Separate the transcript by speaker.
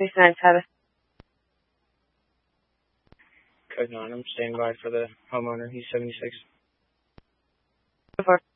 Speaker 1: 69 Travis.
Speaker 2: Code 9, I'm standing by for the homeowner. He's 76.
Speaker 1: Before.